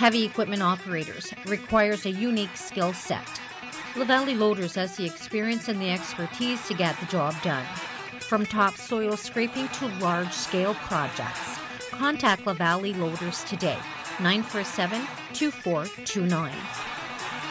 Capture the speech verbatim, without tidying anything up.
heavy equipment operators requires a unique skill set. LaValley Loaders has the experience and the expertise to get the job done. From topsoil scraping to large-scale projects, contact LaValley Loaders today, nine four seven, two four two nine.